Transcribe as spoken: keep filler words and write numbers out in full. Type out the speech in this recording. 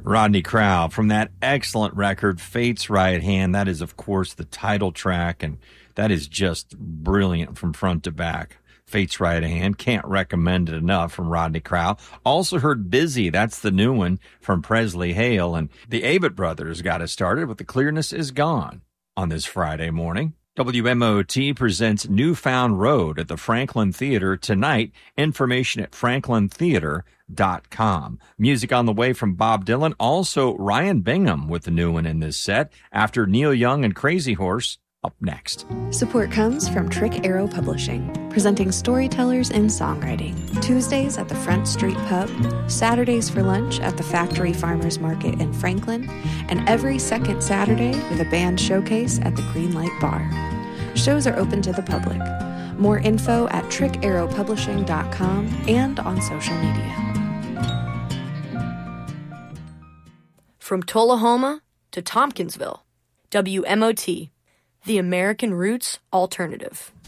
Rodney Crowell from that excellent record, Fate's Right Hand. That is, of course, the title track, and that is just brilliant from front to back. Fate's Right Hand. Can't recommend it enough from Rodney Crowell. Also heard Busy. That's the new one from Presley Hale. And the Avett Brothers got us started with The Clearness Is Gone on this Friday morning. W M O T presents Newfound Road at the Franklin Theater tonight. Information at franklin theater dot com. Music on the way from Bob Dylan. Also, Ryan Bingham with the new one in this set. After Neil Young and Crazy Horse, up next. Support comes from Trick Arrow Publishing, presenting storytellers in songwriting. Tuesdays at the Front Street Pub, Saturdays for lunch at the Factory Farmers Market in Franklin, and every second Saturday with a band showcase at the Greenlight Bar. Shows are open to the public. More info at trick arrow publishing dot com and on social media. From Tullahoma to Tompkinsville, W M O T, the American Roots Alternative.